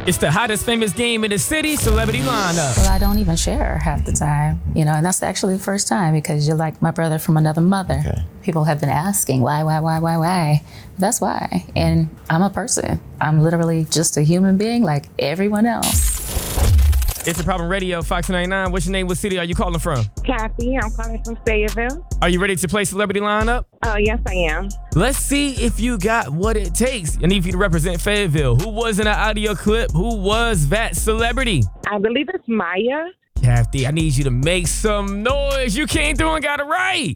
It's the hottest famous game in the city, Celebrity Lineup. Well, I don't even share half the time, and that's actually the first time because you're like my brother from another mother. Okay. People have been asking why? That's why. And I'm a person. I'm literally just a human being like everyone else. It's The Problem Radio, Fox 99. What's your name? What city are you calling from? Kathy, I'm calling from Fayetteville. Are you ready to play Celebrity Lineup? Oh, yes, I am. Let's see if you got what it takes. I need you to represent Fayetteville. Who was in an audio clip? Who was that celebrity? I believe it's Maya. Kathy, I need you to make some noise. You came through and got it right.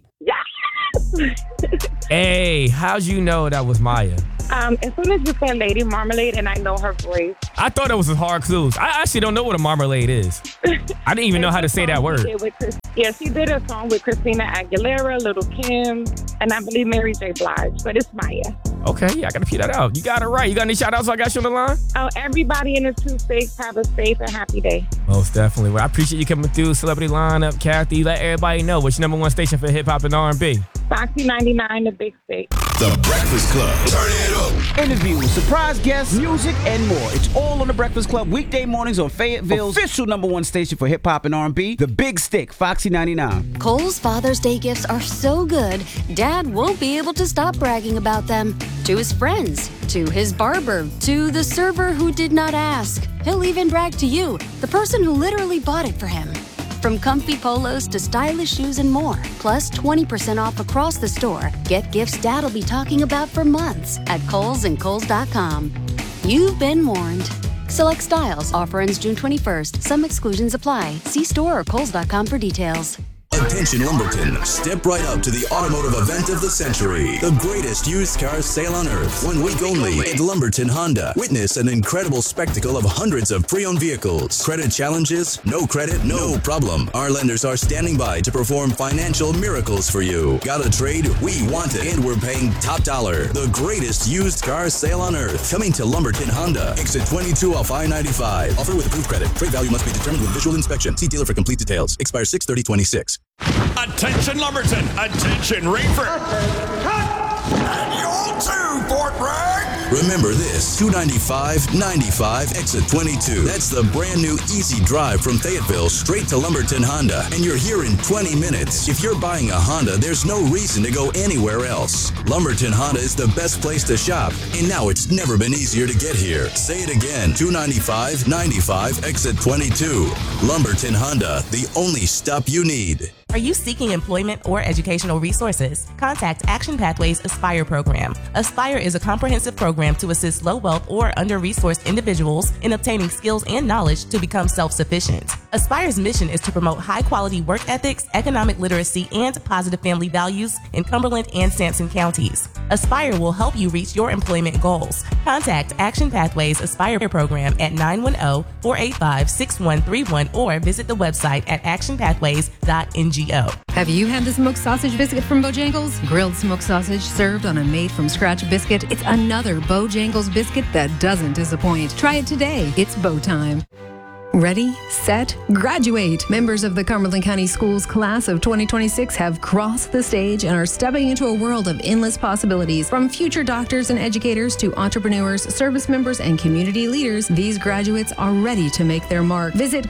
Yes! Hey, how'd you know that was Maya? As soon as you said Lady Marmalade and I know her voice. I thought it was a hard clues. I actually don't know what a marmalade is. I didn't even know how to say that word. She did a song with Christina Aguilera, Little Kim, and I believe Mary J. Blige, but it's Maya. Okay, yeah, I gotta figure that out. You got it right. You got any shout outs I got you on the line? Oh, everybody in the 2 states have a safe and happy day. Most definitely. Well, I appreciate you coming through Celebrity Lineup, Kathy. Let everybody know what's your #1 station for hip hop and R&B. Foxy 99, the big state. The Breakfast Club. Turn it up. Interviews, surprise guests, music, and more. It's all on The Breakfast Club weekday mornings on Fayetteville's official #1 station for hip hop and R&B, The Big Stick, Foxy 99. Kohl's Father's Day gifts are so good, Dad won't be able to stop bragging about them. To his friends, to his barber, to the server who did not ask. He'll even brag to you, the person who literally bought it for him. From comfy polos to stylish shoes and more, plus 20% off across the store. Get gifts Dad'll be talking about for months at Kohl's and Kohl's.com. You've been warned. Select styles. Offer ends June 21st. Some exclusions apply. See store or Kohl's.com for details. Attention Lumberton, step right up to the automotive event of the century. The greatest used car sale on earth. 1 week only at Lumberton Honda. Witness an incredible spectacle of hundreds of pre-owned vehicles. Credit challenges? No credit? No problem. Our lenders are standing by to perform financial miracles for you. Got a trade? We want it. And we're paying top dollar. The greatest used car sale on earth. Coming to Lumberton Honda. Exit 22 off I-95. Offer with approved credit. Trade value must be determined with visual inspection. See dealer for complete details. Expires 6/30/26. Attention Lumberton, attention Rainford. And you too, Fort Bragg. Remember this, 295-95, exit 22. That's the brand new easy drive from Fayetteville straight to Lumberton Honda. And you're here in 20 minutes. If you're buying a Honda, there's no reason to go anywhere else. Lumberton Honda is the best place to shop. And now it's never been easier to get here. Say it again, 295-95, exit 22. Lumberton Honda, the only stop you need. Are you seeking employment or educational resources? Contact Action Pathways Aspire program. Aspire is a comprehensive program to assist low-wealth or under-resourced individuals in obtaining skills and knowledge to become self-sufficient. Aspire's mission is to promote high-quality work ethics, economic literacy, and positive family values in Cumberland and Sampson counties. Aspire will help you reach your employment goals. Contact Action Pathways Aspire program at 910-485-6131 or visit the website at actionpathways.ngo. Have you had the smoked sausage biscuit from Bojangles? Grilled smoked sausage served on a made-from-scratch biscuit. It's another Bojangles biscuit that doesn't disappoint. Try it today. It's Bo time. Ready, set, graduate. Members of the Cumberland County Schools class of 2026 have crossed the stage and are stepping into a world of endless possibilities. From future doctors and educators to entrepreneurs, service members, and community leaders, these graduates are ready to make their mark. Visit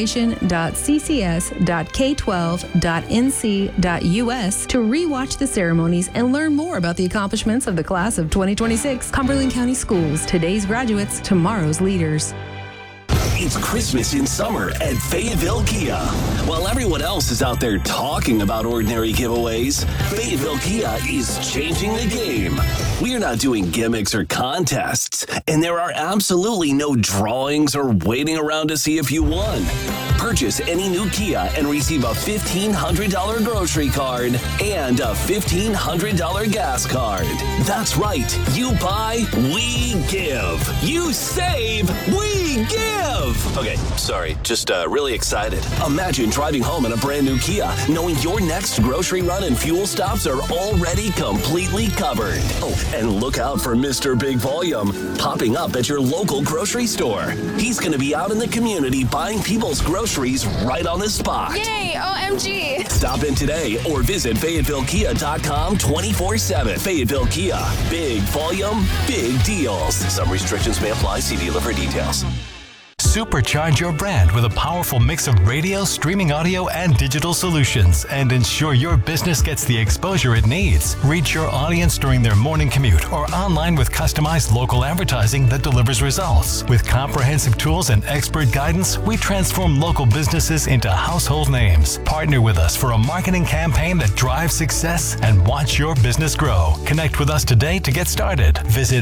graduation.ccs.k12.nc.us to rewatch the ceremonies and learn more about the accomplishments of the class of 2026. Cumberland County Schools, today's graduates, tomorrow's leaders. It's Christmas in summer at Fayetteville Kia. While everyone else is out there talking about ordinary giveaways, Fayetteville Kia is changing the game. We are not doing gimmicks or contests, and there are absolutely no drawings or waiting around to see if you won. Purchase any new Kia and receive a $1,500 grocery card and a $1,500 gas card. That's right. You buy, we give. You save, we give. just really excited. Imagine driving home in a brand new Kia, knowing your next grocery run and fuel stops are already completely covered. Oh, and look out for Mr. Big Volume popping up at your local grocery store. He's going to be out in the community buying people's groceries right on the spot. Yay, OMG. Stop in today or visit FayettevilleKia.com 24/7. Fayetteville Kia. Big volume, big deals. Some restrictions may apply. See dealer for details. Supercharge your brand with a powerful mix of radio, streaming audio, and digital solutions, and ensure your business gets the exposure it needs. Reach your audience during their morning commute or online with customized local advertising that delivers results. With comprehensive tools and expert guidance, we transform local businesses into household names. Partner with us for a marketing campaign that drives success and watch your business grow. Connect with us today to get started. Visit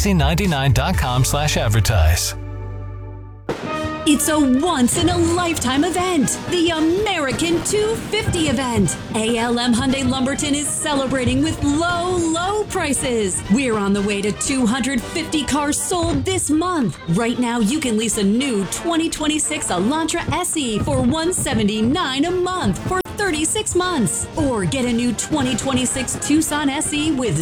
foxy99.com/advertise. It's a once-in-a-lifetime event, the American 250 event. ALM Hyundai Lumberton is celebrating with low prices. We're on the way to 250 cars sold this month. Right now, you can lease a new 2026 Elantra SE for $179 a month for 36 months. Or get a new 2026 Tucson SE with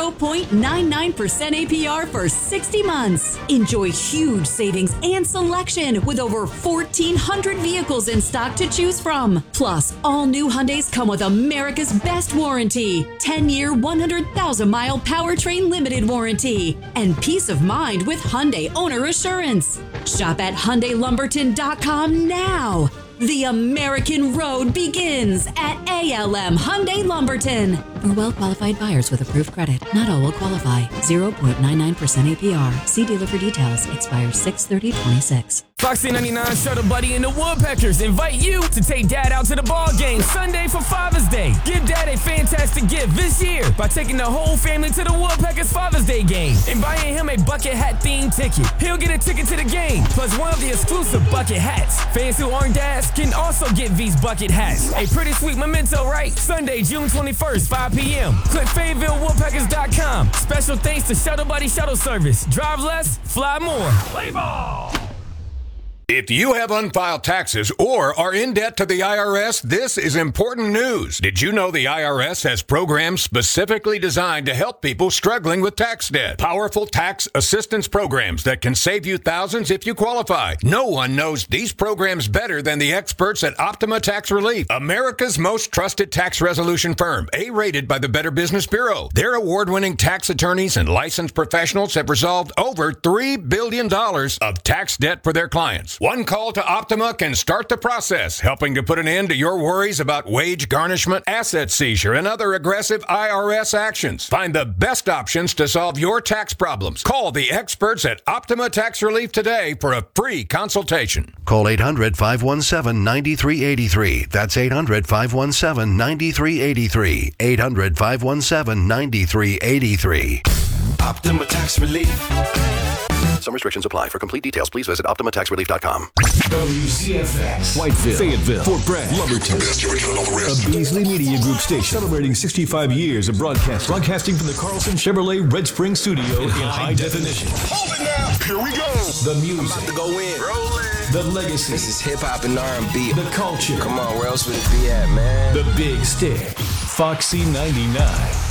0.99% APR for 60 months. Enjoy huge savings and selection with over 1,400 vehicles in stock to choose from. Plus, all new Hyundais come with America's best warranty, 10-year, 100,000-mile powertrain limited warranty, and peace of mind with Hyundai Owner Assurance. Shop at HyundaiLumberton.com now. The American road begins at ALM Hyundai Lumberton. For well-qualified buyers with approved credit, not all will qualify. 0.99% APR. See dealer for details. Expires 6/30/26. Foxy 99 Shuttle Buddy and the Woodpeckers invite you to take Dad out to the ball game Sunday for Father's Day. Give Dad a fantastic gift this year by taking the whole family to the Woodpeckers Father's Day game and buying him a bucket hat themed ticket. He'll get a ticket to the game, plus one of the exclusive bucket hats. Fans who aren't dads can also get these bucket hats. A pretty sweet memento, right? Sunday, June 21st, 5 p.m. Click FayettevilleWoodpeckers.com. Special thanks to Shuttle Buddy Shuttle Service. Drive less, fly more. Play ball! If you have unfiled taxes or are in debt to the IRS, this is important news. Did you know the IRS has programs specifically designed to help people struggling with tax debt? Powerful tax assistance programs that can save you thousands if you qualify. No one knows these programs better than the experts at Optima Tax Relief, America's most trusted tax resolution firm, A-rated by the Better Business Bureau. Their award-winning tax attorneys and licensed professionals have resolved over $3 billion of tax debt for their clients. One call to Optima can start the process, helping to put an end to your worries about wage garnishment, asset seizure, and other aggressive IRS actions. Find the best options to solve your tax problems. Call the experts at Optima Tax Relief today for a free consultation. Call 800-517-9383. That's 800-517-9383. 800-517-9383. Optima Tax Relief. Some restrictions apply. For complete details, please visit OptimaTaxRelief.com. WCFX, Whiteville, Fayetteville, Fort Bragg, Lumberton. A Beasley Media Group station celebrating 65 years of broadcasting from the Carlson Chevrolet Red Spring Studio in high definition. Hold it now. Here we go. The music. About to go in. Rolling. The legacy. This is hip-hop and R&B. The culture. Come on, where else would it be at, man? The Big Stick. Foxy 99.